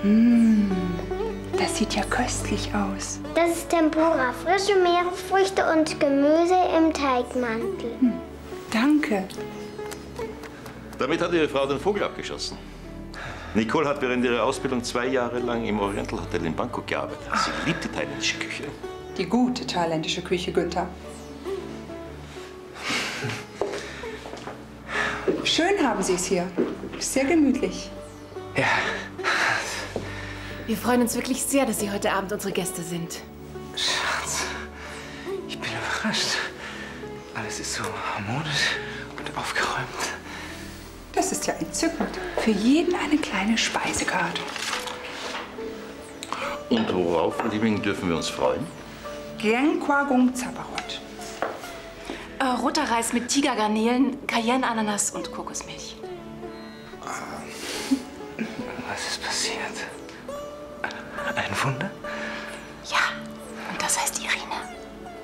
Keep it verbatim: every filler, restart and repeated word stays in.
Mmh, das sieht ja köstlich aus. Das ist Tempura, frische Meeresfrüchte und Gemüse im Teigmantel. Hm, danke. Damit hat Ihre Frau den Vogel abgeschossen. Nicole hat während ihrer Ausbildung zwei Jahre lang im Oriental Hotel in Bangkok gearbeitet. Sie liebt die thailändische Küche. Die gute thailändische Küche, Günther. Schön haben Sie es hier. Sehr gemütlich. Ja. Wir freuen uns wirklich sehr, dass Sie heute Abend unsere Gäste sind. Schatz, ich bin überrascht. Alles ist so harmonisch und aufgeräumt. Das ist ja entzückend. Für jeden eine kleine Speisekarte. Und worauf, Liebling, dürfen wir uns freuen? Giang Kwagung Zaparot. Äh, roter Reis mit Tigergarnelen, Cayenne-Ananas und Kokosmilch. Was ist passiert? Ein Wunder? Ja, und das heißt